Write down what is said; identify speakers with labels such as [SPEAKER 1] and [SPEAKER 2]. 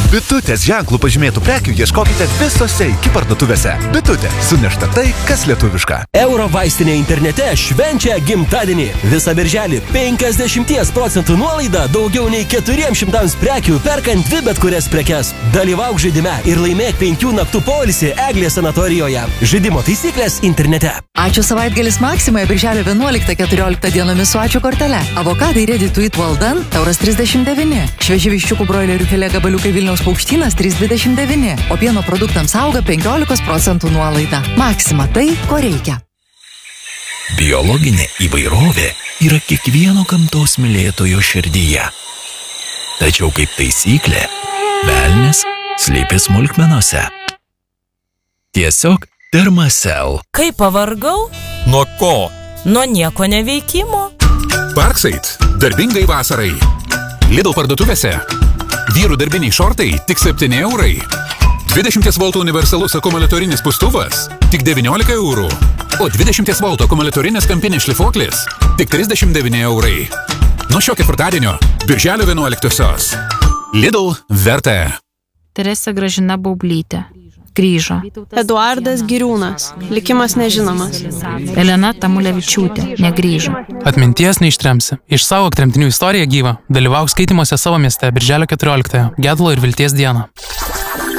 [SPEAKER 1] Bitutės ženklų pažymėtų prekių ieškokite visose iki parduotuvėse. Bitutė – sunešta tai, kas lietuviška.
[SPEAKER 2] Euro vaistinė internete švenčia gimtadienį. Visą birželį 50% nuolaida daugiau nei 400 prekių perkant 2 bet kurias prekes. Dalyvauk žaidime ir laimėk 5 naktų poilsį Eglės sanatorijoje. Žaidimo taisyklės internete.
[SPEAKER 3] Ačiū savaitgalis Maksimoje birželio 11-14 dienomis su ačiū kortele. Avokadai ready to eat well done €39. Švieži viščiukų broilerių filė gabaliukai Vilniaus Paukštynas 3,29. O pieno produktams auga 15% nuolaida. Maksima tai, ko reikia.
[SPEAKER 4] Biologinė įvairovė yra kiekvieno gamtos mylėtojo širdyje. Tačiau kaip taisyklė, velnis slypi smulkmenose. Tiesiog Dermacell.
[SPEAKER 5] Kaip pavargau?
[SPEAKER 6] Nuo ko?
[SPEAKER 5] Nuo nieko neveikimo.
[SPEAKER 7] Parkside. Darbingai vasarai. Lidl parduotuvėse. Vyrų darbiniai šortai tik 7 €. 20 V universalus akumuliatorinis pustuvas tik 19 €. O 20 V akumuliatorinis kampinis šlifuoklis tik 39 €. Nuo šio ketvirtadienio, birželio 11-osios. Lidl verta.
[SPEAKER 8] Teresė Gražina Baublytė. Grįžo.
[SPEAKER 9] Eduardas Giriūnas. Likimas nežinomas.
[SPEAKER 8] Elena Tamulevičiūtė. Negrįžo.
[SPEAKER 10] Atminties neištremsi. Išsaugok tremtinių istoriją gyvą. Dalyvauk skaitimuose savo mieste birželio 14-ąją. Gedulo ir vilties dieną.